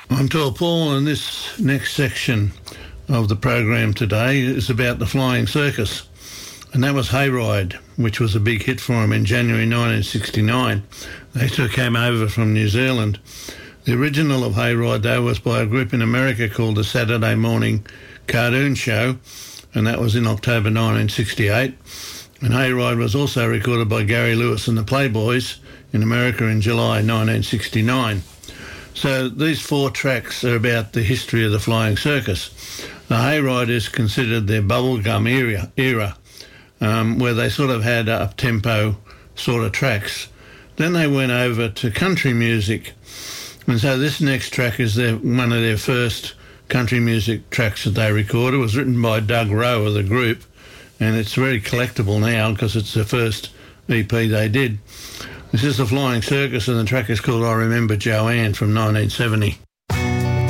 I'm Tor Paul, and this next section of the program today is about the Flying Circus. And that was Hayride, which was a big hit for him in January 1969. They came over from New Zealand. The original of Hayride, though, was by a group in America called the Saturday Morning Cartoon Show, and that was in October 1968. And Hayride was also recorded by Gary Lewis and the Playboys in America in July 1969. So these four tracks are about the history of the Flying Circus. The Hayride is considered their bubblegum era, where they sort of had up-tempo sort of tracks. Then they went over to country music. And so this next track is one of their first country music tracks that they recorded. It was written by Doug Rowe of the group, and it's very collectible now because it's the first EP they did. This is the Flying Circus, and the track is called I Remember Joanne from 1970.